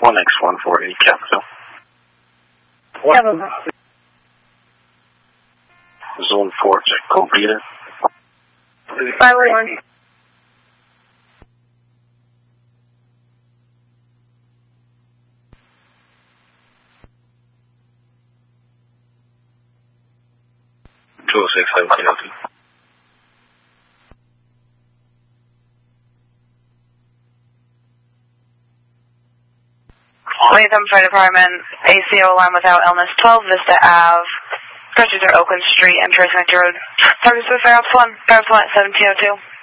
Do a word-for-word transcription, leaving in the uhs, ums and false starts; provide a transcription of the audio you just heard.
one X one four eight Capital. Capital. Zone four, check code reader. five one one. two oh six seventeen oh two. Latham Fire Department, A C O line without illness, twelve Vista Ave, approaching through Oakland Street and First County Road. Target Swift Fire Ops one, Fire Ops one at seventeen oh two.